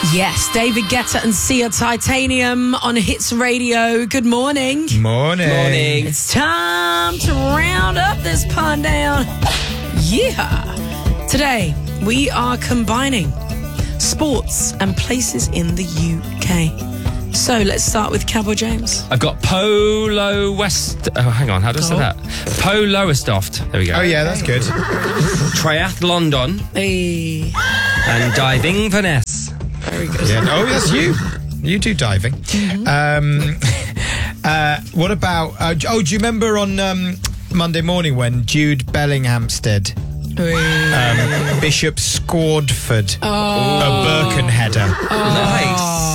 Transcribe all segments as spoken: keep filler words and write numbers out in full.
Yes, David Guetta and Sia Titanium on Hits Radio. Good morning. Morning. Morning. It's time to round up this pun down. Yeah. Today, we are combining sports and places in the U K. So let's start with Cowboy James. I've got Polo West... Oh, hang on. How do I say Oh. that? Polo Lowestoft. There we go. Oh, yeah, that's good. Triathlon London Hey. and Diving Finesse. Very good. Yeah. Oh, that's you. You do diving. Um, uh, what about... Uh, oh, do you remember on um, Monday morning when Jude Bellinghamstead, um, Bishop Squadford, Oh. a Birkenheader? Nice.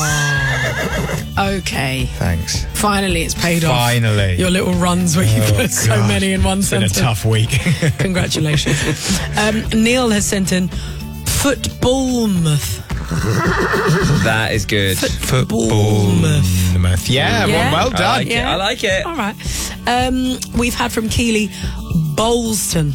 Okay. Thanks. Finally, it's paid off. Finally. Your little runs where you Oh, put so God. many in one It's been a sentence. tough week. Congratulations. um, Neil has sent in Footballmouth. That is good. Footballmouth. Yeah, Yeah. Well, well I done. like it. I like it. All right. Um, we've had from Keeley Bolston.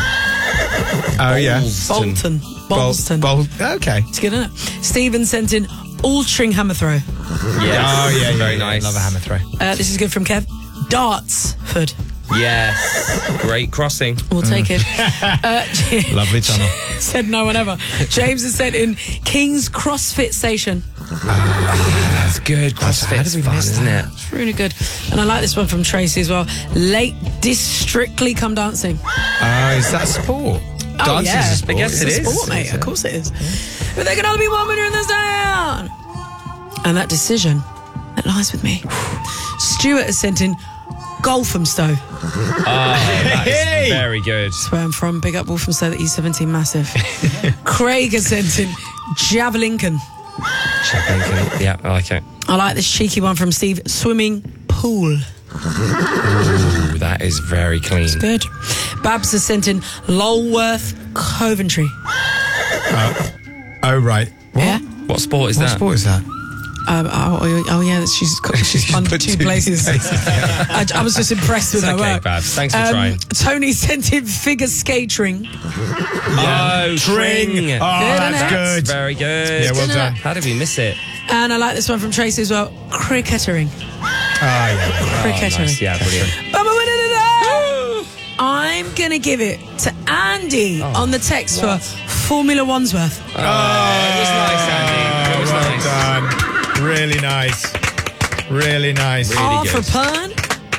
Oh, yeah. Bolton. Bolston. Bol- Bol- okay. It's good, isn't it? Stephen sent in Altrincham Hammer Throw. Yes. Oh, yeah, yeah. Very yeah. nice. Love a hammer throw. Uh, this is good from Kev. Dartsford. Yes. Great crossing. We'll take it. Uh, Lovely tunnel. said no one ever. James has sent in King's CrossFit Station. That's good. That's- how CrossFit's did we fun, miss isn't that? it? It's really good. And I like this one from Tracy as well. Lake Districtly Come Dancing. Oh, is that sport? Oh, Dancing's yeah. a sport. I guess It's it a is. sport, mate. Of course it is. But there can only be one winner in this town. And that decision, that lies with me. Stuart has sent in Golfhamstow. Oh, that is very good. That's where I'm from. Big up Walthamstow, the E seventeen massive. Craig has sent in Javelinken. Yeah, I like it. I like this cheeky one from Steve. Swimming pool. Ooh, that is very clean. Good. Babs has sent in Lulworth Coventry. Oh, right. What? Yeah? What sport is What that? sport is that? Um, oh, oh, oh, yeah, she's got, she's fun put two, two places. places. I, I was just impressed with It's her okay, work. Babs. Thanks for Um, trying. Tony sent in figure skatering. Oh, Tring. Tring. Oh, That's that's good. Very good. Yeah, well done. How did we miss it? And I like this one from Tracy as well. Cricketering. Oh, yeah. Cricketering. Oh, nice. Yeah, brilliant. But I'm a winner today. I'm going to give it to Andy Oh. on the text for Formula One's worth. Oh, it was nice, Andy. It was well nice. done. Really nice. Really nice. Really R good. for pun,